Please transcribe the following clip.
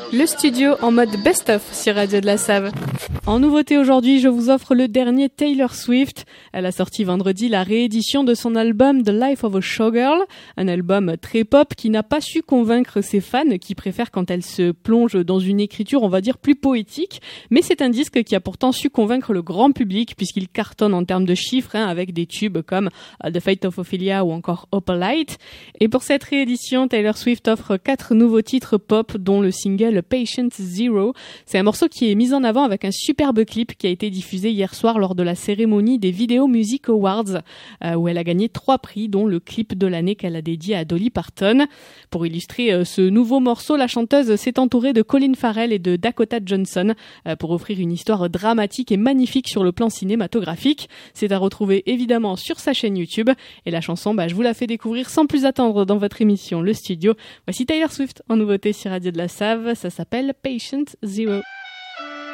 Le studio en mode best-of sur Radio de la Save. En nouveauté aujourd'hui, je vous offre le dernier Taylor Swift. Elle a sorti vendredi la réédition de son album The Life of a Showgirl, un album très pop qui n'a pas su convaincre ses fans qui préfèrent quand elle se plonge dans une écriture, on va dire, plus poétique. Mais c'est un disque qui a pourtant su convaincre le grand public puisqu'il cartonne en termes de chiffres avec des tubes comme The Fate of Ophelia ou encore Opalite. Et pour cette réédition, Taylor Swift offre 4 nouveaux titres pop dont le single Patient Zero. C'est un morceau qui est mis en avant avec un superbe clip qui a été diffusé hier soir lors de la cérémonie des Video Music Awards où elle a gagné 3 prix dont le clip de l'année qu'elle a dédié à Dolly Parton. Pour illustrer ce nouveau morceau, la chanteuse s'est entourée de Colin Farrell et de Dakota Johnson pour offrir une histoire dramatique et magnifique sur le plan cinématographique. C'est à retrouver évidemment sur sa chaîne YouTube et la chanson, je vous la fais découvrir sans plus attendre dans votre émission Le Studio. Voici Taylor Swift en nouveauté sur Radio de la Save, ça s'appelle Patient Zero.